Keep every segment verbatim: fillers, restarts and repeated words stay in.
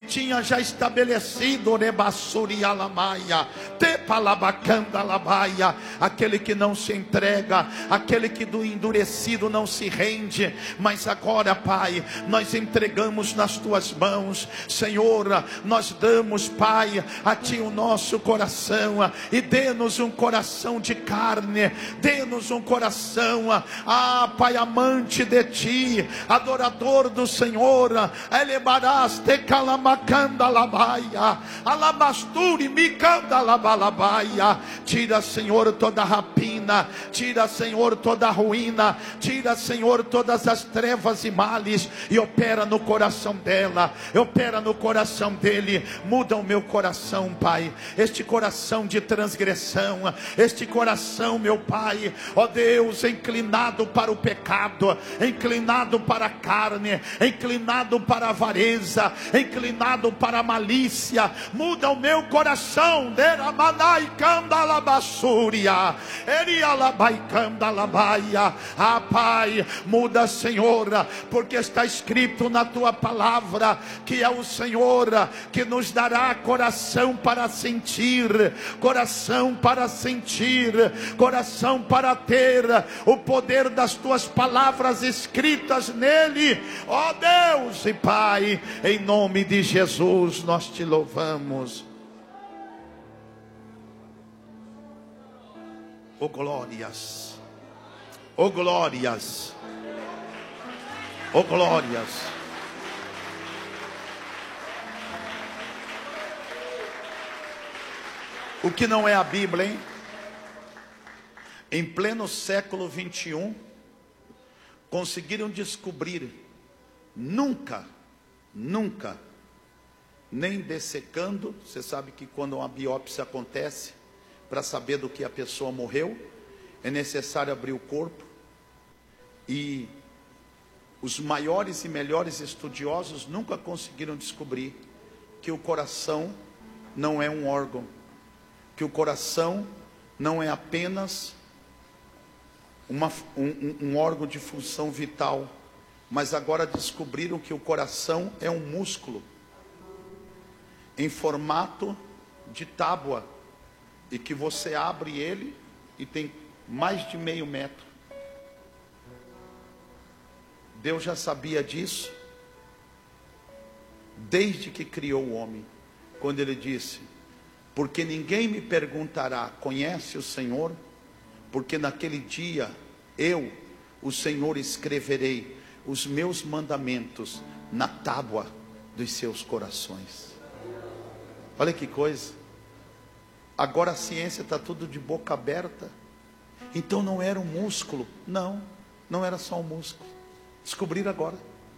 tinha já estabelecido, Rebassuri Alamaia, Tepalabacanda Labaia, aquele que não se entrega, aquele que do endurecido não se rende, mas agora, Pai, nós entregamos nas tuas mãos, Senhor, nós damos, Pai, a ti o nosso coração, e dê-nos um coração de carne, dê-nos um coração, ah, Pai, amante de ti, adorador do Senhor, elebaraste calamacanda labaia, alabasturi micanda labalabaia. Tira, Senhor, toda rapina, tira, Senhor, toda ruína, tira, Senhor, todas as trevas e males, e opera no coração dela, opera no coração dele. Muda o meu coração, Pai, este coração de transgressão, este coração, meu Pai, ó Deus, inclinado para o pecado, inclinado para a carne, inclinado para a avareza, inclinado para a malícia. Muda o meu coração, deramanai candalabassúria, erialabai candalabaia. Ah, Pai, muda, Senhor, porque está escrito na tua palavra que é o Senhor que nos dará coração para sentir, coração para sentir, coração para ter o poder das tuas palavras escritas nele. Ó Deus e Pai, em nome de Jesus nós te louvamos. Oh glórias, oh glórias, oh glórias. O que não é a Bíblia, hein? Em pleno século vinte e um, conseguiram descobrir, nunca, nunca, nem dessecando. Você sabe que quando uma biópsia acontece, para saber do que a pessoa morreu, é necessário abrir o corpo. E os maiores e melhores estudiosos nunca conseguiram descobrir que o coração não é um órgão, que o coração não é apenas uma, um, um órgão de função vital, mas agora descobriram que o coração é um músculo em formato de tábua, e que você abre ele e tem mais de meio metro. Deus já sabia disso desde que criou o homem, quando ele disse: porque ninguém me perguntará, conhece o Senhor? Porque naquele dia eu, o Senhor, escreverei os meus mandamentos na tábua dos seus corações. Olha que coisa. Agora a ciência está tudo de boca aberta. Então não era um músculo. Não, não era só um músculo. Descobriram agora.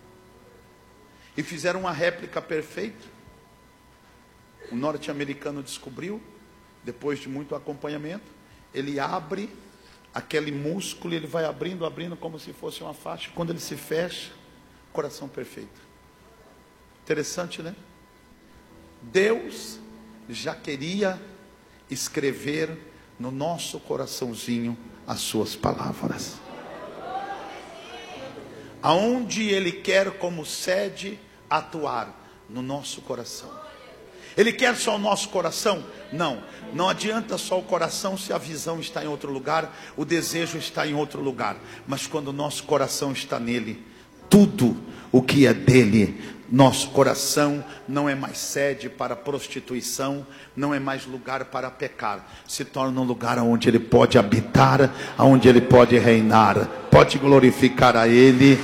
E fizeram uma réplica perfeita. O norte-americano descobriu, depois de muito acompanhamento. Ele abre aquele músculo, ele vai abrindo, abrindo como se fosse uma faixa. Quando ele se fecha, coração perfeito. Interessante, né? Deus já queria escrever no nosso coraçãozinho as suas palavras. Aonde Ele quer como sede atuar? No nosso coração. Ele quer só o nosso coração? Não, não adianta só o coração se a visão está em outro lugar, o desejo está em outro lugar. Mas quando o nosso coração está nele, tudo o que é dele, nosso coração não é mais sede para prostituição, não é mais lugar para pecar, se torna um lugar onde ele pode habitar, onde ele pode reinar. Pode glorificar a ele.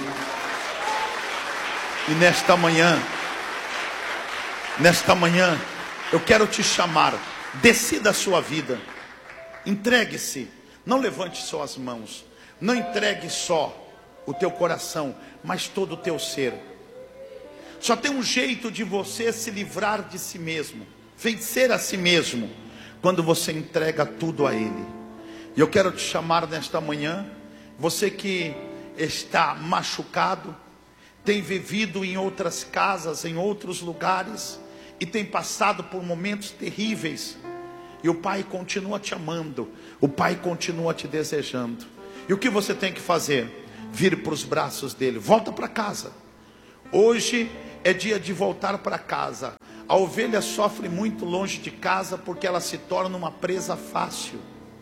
E nesta manhã, nesta manhã, eu quero te chamar, decida a sua vida, entregue-se, não levante só as mãos, não entregue só o teu coração, mas todo o teu ser. Só tem um jeito de você se livrar de si mesmo, vencer a si mesmo, quando você entrega tudo a Ele. E eu quero te chamar nesta manhã, você que está machucado, tem vivido em outras casas, em outros lugares, e tem passado por momentos terríveis, e o Pai continua te amando, o Pai continua te desejando. E o que você tem que fazer? Vir para os braços dele. Volta para casa. Hoje é dia de voltar para casa. A ovelha sofre muito longe de casa porque ela se torna uma presa fácil.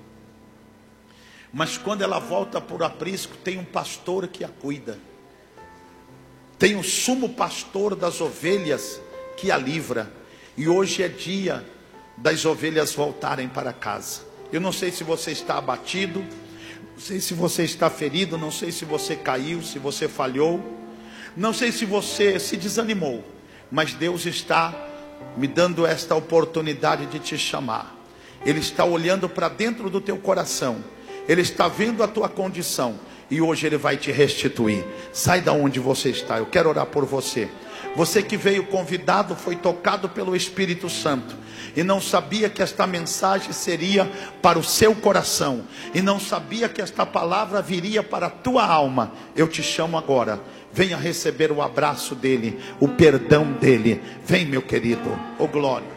Mas quando ela volta por aprisco, tem um pastor que a cuida. Tem o sumo pastor das ovelhas que a livra. E hoje é dia das ovelhas voltarem para casa. Eu não sei se você está abatido, não sei se você está ferido, não sei se você caiu, se você falhou, não sei se você se desanimou, mas Deus está me dando esta oportunidade de te chamar. Ele está olhando para dentro do teu coração, Ele está vendo a tua condição, e hoje Ele vai te restituir. Sai da onde você está, eu quero orar por você. Você que veio convidado, foi tocado pelo Espírito Santo e não sabia que esta mensagem seria para o seu coração, e não sabia que esta palavra viria para a tua alma. Eu te chamo agora, venha receber o abraço dele, o perdão dele. Vem, meu querido, oh glória.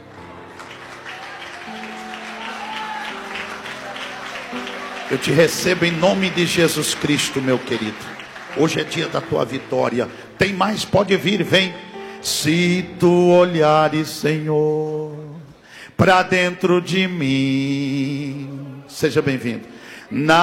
Eu te recebo em nome de Jesus Cristo, meu querido. Hoje é dia da tua vitória. Tem mais? Pode vir, vem. Se tu olhares, Senhor, para dentro de mim, seja bem-vindo. Na